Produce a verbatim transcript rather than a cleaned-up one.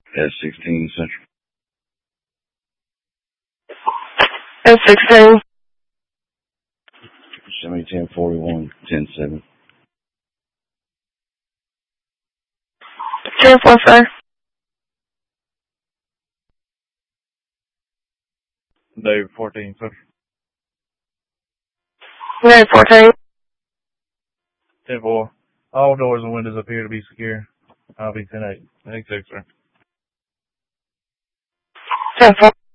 S sixteen Central. S sixteen. Show me ten forty-one, ten seven. ten four, sir. David fourteen Central. David fourteen. ten four. All doors and windows appear to be secure. I'll be ten eight. Thanks, sir. ten four.